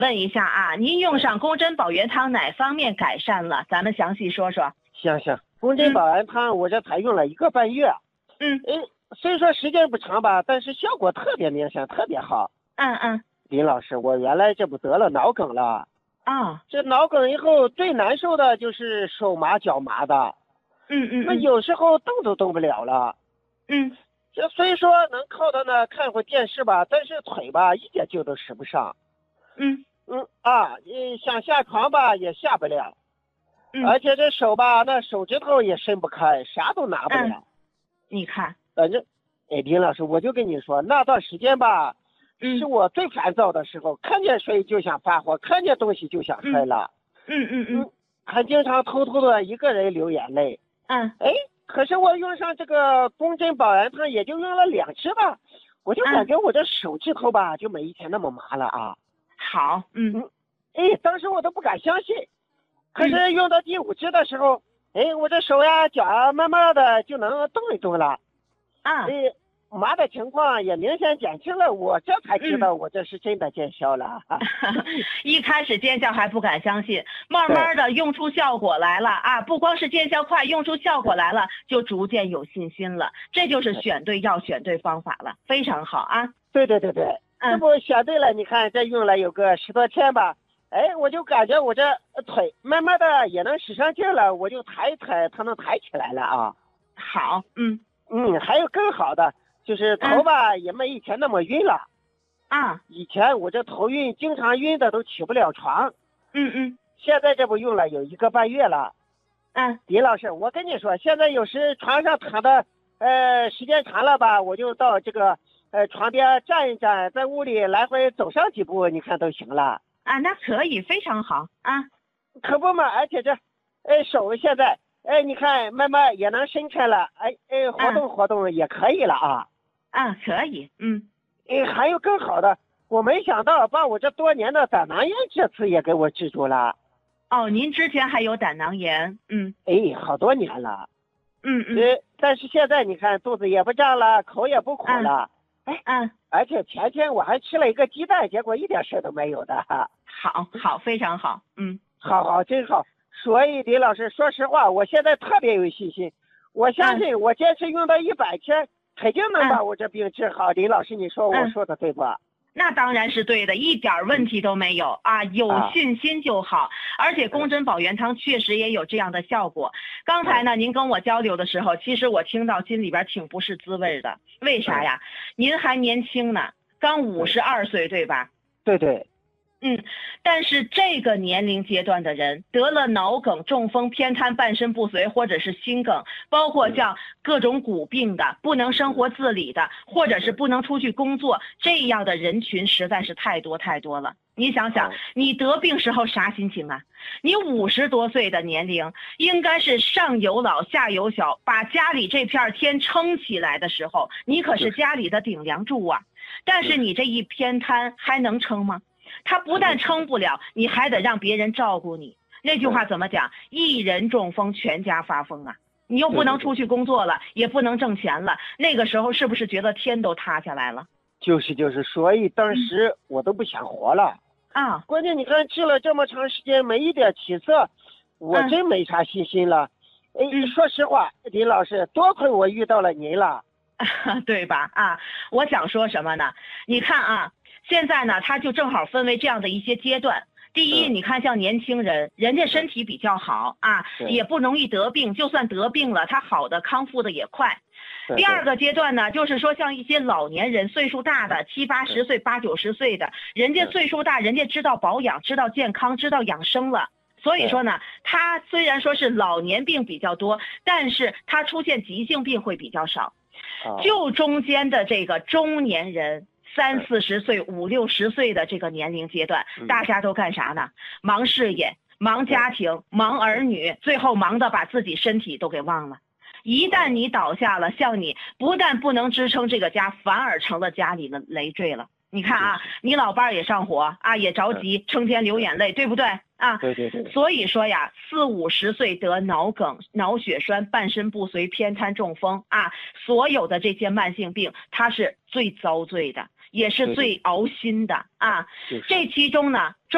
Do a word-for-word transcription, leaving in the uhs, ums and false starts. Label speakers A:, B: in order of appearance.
A: 问一下啊，您用上宫珍保元汤哪方面改善了？咱们详细说说。
B: 行行，宫珍保元汤我这才用了一个半月。
A: 嗯，
B: 哎，虽说时间不长吧，但是效果特别明显，特别好。
A: 嗯嗯。
B: 林老师，我原来这不得了脑梗了。
A: 啊。
B: 这脑梗以后最难受的就是手麻脚麻的。
A: 嗯嗯。
B: 那有时候动都动不了了。
A: 嗯。
B: 这虽说能靠它呢看会电视吧，但是腿吧一点劲都使不上。
A: 嗯
B: 嗯啊，你想下床吧也下不了。
A: 嗯。
B: 而且这手吧，那手指头也伸不开，啥都拿不了。
A: 嗯、你看，
B: 反正，哎，林老师，我就跟你说，那段时间吧，
A: 嗯、
B: 是我最烦躁的时候，看见水就想发火，看见东西就想摔了。
A: 嗯嗯嗯，
B: 嗯还经常偷偷的一个人流眼泪。
A: 嗯，
B: 哎，可是我用上这个宫珍保元汤，也就用了两支吧，我就感觉我这手指头吧，就没以前那么麻了啊。
A: 好，嗯
B: 嗯，哎，当时我都不敢相信。可是用到第五支的时候，嗯、哎，我这手呀、脚啊，慢慢的就能动一动了。
A: 啊，
B: 哎，麻的情况也明显减轻了，我这才知道我这是真的见效了。
A: 嗯、一开始见效还不敢相信，慢慢的用出效果来了啊！不光是见效快，用出效果来了，就逐渐有信心了。这就是选对药、选对方法了，非常好啊！
B: 对对对对，
A: 嗯、
B: 这不选对了？你看这用了有个十多天吧。哎，我就感觉我这腿慢慢的也能使上劲了，我就抬一抬，它能抬起来了啊。
A: 好，嗯
B: 嗯，还有更好的，就是头吧、嗯、也没以前那么晕了。
A: 啊，
B: 以前我这头晕，经常晕的都起不了床。
A: 嗯嗯，
B: 现在这不用了有一个半月了。
A: 嗯，
B: 林老师，我跟你说，现在有时床上躺的，呃，时间长了吧，我就到这个呃床边站一站，在屋里来回走上几步，你看都行了。
A: 啊，那可以，非常好啊，
B: 可不嘛，而且这，哎，手现在，哎，你看慢慢也能伸开了，哎哎，活动活动也可以了啊。
A: 啊，可以，嗯，
B: 哎，还有更好的，我没想到把我这多年的胆囊炎这次也给我治住了。
A: 哦，您之前还有胆囊炎，嗯，
B: 哎，好多年了，
A: 嗯嗯，
B: 呃，但是现在你看肚子也不胀了，口也不苦了。
A: 哎，嗯，
B: 而且前天我还吃了一个鸡蛋，结果一点事都没有的。
A: 好，好，非常好，嗯，
B: 好好，真好。所以李老师，说实话，我现在特别有信心，我相信我坚持用到一百天，肯定能把我这病治好。李老师，你说我说的对不？
A: 那当然是对的，一点问题都没有啊！有信心就好，而且宫珍保元汤确实也有这样的效果。刚才呢，您跟我交流的时候，其实我听到心里边挺不是滋味的。为啥呀？您还年轻呢，刚五十二岁，对吧？
B: 对对。
A: 嗯，但是这个年龄阶段的人得了脑梗、中风、偏瘫、半身不遂，或者是心梗，包括像各种骨病的、不能生活自理的，或者是不能出去工作，这样的人群实在是太多太多了。你想想，你得病时候啥心情啊？你五十多岁的年龄，应该是上有老下有小，把家里这片天撑起来的时候，你可是家里的顶梁柱啊。但是你这一偏瘫还能撑吗？他不但撑不了，你还得让别人照顾你。那句话怎么讲？一人中风，全家发疯啊！你又不能出去工作了，也不能挣钱了，那个时候是不是觉得天都塌下来了？
B: 就是就是，所以当时我都不想活了
A: 啊！
B: 关键你看治了这么长时间没一点起色，我真没啥信心了。哎、嗯，说实话，林老师，多亏我遇到了您了，
A: 对吧？啊，我想说什么呢？你看啊。现在呢，他就正好分为这样的一些阶段。第一，你看像年轻人，人家身体比较好啊，也不容易得病，就算得病了，他好的康复的也快。第二个阶段呢，就是说像一些老年人，岁数大的七八十岁、八九十岁的，人家岁数大，人家知道保养，知道健康，知道养生了。所以说呢，他虽然说是老年病比较多，但是他出现急性病会比较少。就中间的这个中年人。三四十岁、五六十岁的这个年龄阶段，大家都干啥呢？忙事业、忙家庭、忙儿女，最后忙得把自己身体都给忘了。一旦你倒下了，像你不但不能支撑这个家，反而成了家里的累赘了。你看啊，你老伴儿也上火啊，也着急，成天流眼泪，对不对啊？
B: 对对对。
A: 所以说呀，四五十岁得脑梗、脑血栓、半身不遂、偏瘫、中风啊，所有的这些慢性病，它是最遭罪的。也是最熬心的啊，这其中呢。